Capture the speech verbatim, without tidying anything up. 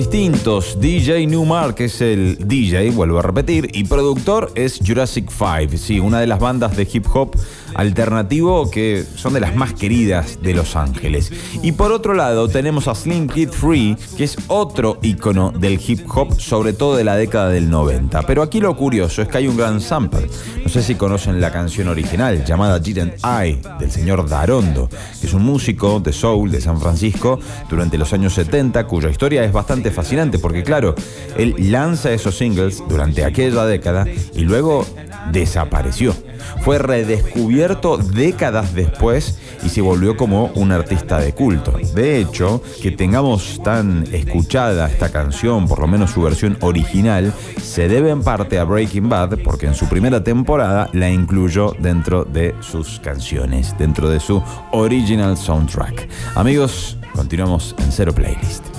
Distintos. D J Newmark es el D J, vuelvo a repetir, y productor es Jurassic Five, sí, una de las bandas de hip hop alternativo que son de las más queridas de Los Ángeles. Y por otro lado tenemos a Slim Kid Free, que es otro ícono del hip hop, sobre todo de la década del noventa. Pero aquí lo curioso es que hay un gran sample. No sé si conocen la canción original llamada Didn't I, del señor Darondo, que es un músico de soul de San Francisco durante los años setenta, cuya historia es bastante fascinante porque, claro, él lanza esos singles durante aquella década y luego desapareció. Fue redescubierto décadas después y se volvió como un artista de culto. De hecho, que tengamos tan escuchada esta canción, por lo menos su versión original, se debe en parte a Breaking Bad, porque en su primera temporada la incluyó dentro de sus canciones, dentro de su original soundtrack. Amigos, continuamos en Cero Playlist.